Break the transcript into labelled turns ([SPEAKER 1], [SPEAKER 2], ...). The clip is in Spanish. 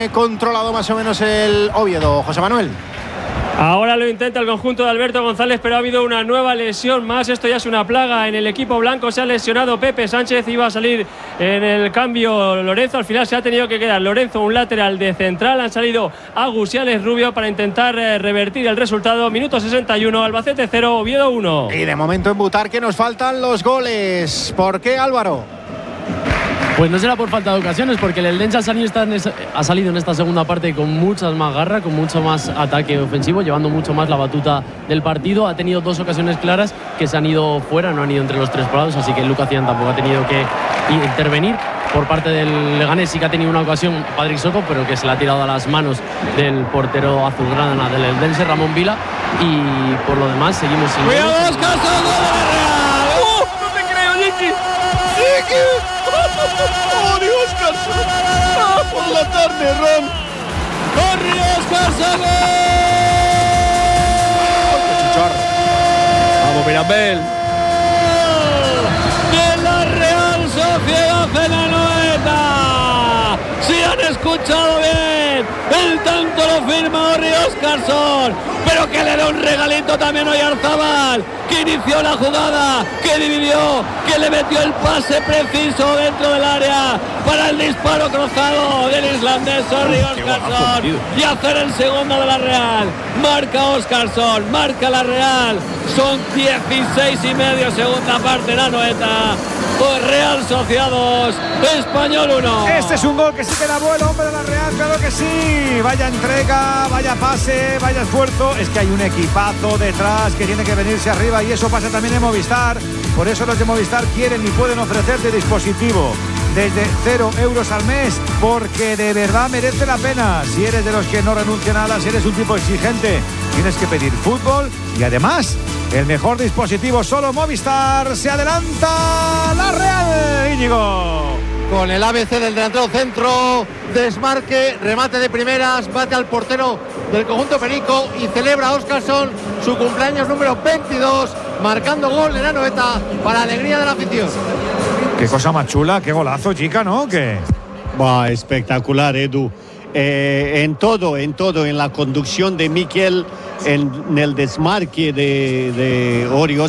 [SPEAKER 1] controlado más o menos el Oviedo, José Manuel.
[SPEAKER 2] Ahora lo intenta el conjunto de Alberto González, pero ha habido una nueva lesión más. Esto ya es una plaga en el equipo blanco. Se ha lesionado Pepe Sánchez, iba a salir en el cambio Lorenzo. Al final se ha tenido que quedar Lorenzo, un lateral de central. Han salido Agus y Alex Rubio para intentar revertir el resultado. Minuto 61, Albacete 0, Oviedo 1.
[SPEAKER 1] Y de momento en Butarque nos faltan los goles. ¿Por qué, Álvaro?
[SPEAKER 3] Pues no será por falta de ocasiones, porque el Eldense ha salido en esta segunda parte con muchas más garra, con mucho más ataque ofensivo, llevando mucho más la batuta del partido. Ha tenido 2 ocasiones claras que se han ido fuera, no han ido entre los 3 palos, así que Lucas Cian tampoco ha tenido que intervenir. Por parte del Leganés sí que ha tenido una ocasión Patrick Soco, pero que se le ha tirado a las manos del portero azulgrana del Eldense, Ramón Vila, y por lo demás seguimos sin...
[SPEAKER 4] ¡Cuidado, Óscar Soco de la Real!
[SPEAKER 2] ¡No te creo, Nicky!
[SPEAKER 4] ¡Oh, Dios, Carson! ¡Ah, por la tarde, Ron! ¡Corre, Óscar Soco! ¡Vamos, Mirabel! ¡De la Real Sociedad en la Noeta! ¡Si han escuchado bien! El tanto lo firma Orri Óscarsson, pero que le da un regalito también a Oyarzabal, que inició la jugada, que dividió, que le metió el pase preciso dentro del área para el disparo cruzado del islandés Orri Óscarsson y hacer el segundo de la Real. Marca Óscarsson, marca la Real. Son 16,5, segunda parte, la Noeta. Real Sociedad 2, Español 1.
[SPEAKER 5] Este es un gol que sí que da vuelo, hombre, de la Real, claro que sí. Vaya entrega, vaya pase, vaya esfuerzo. Es que hay un equipazo detrás que tiene que venirse arriba, y eso pasa también en Movistar. Por eso los de Movistar quieren y pueden ofrecerte dispositivo desde 0 euros al mes, porque de verdad merece la pena. Si eres de los que no renuncian a nada, si eres un tipo exigente, tienes que pedir fútbol y además el mejor dispositivo, solo Movistar. Se adelanta la Real, Íñigo.
[SPEAKER 6] Con el ABC del delantero centro, desmarque, remate de primeras, bate al portero del conjunto perico y celebra Óscarsson su cumpleaños número 22, marcando gol en la Noeta para alegría de la afición.
[SPEAKER 5] Qué cosa más chula, qué golazo, chica, ¿no? ¿Qué?
[SPEAKER 7] Espectacular, Edu. En todo, en la conducción de Miquel, en el desmarque de Orri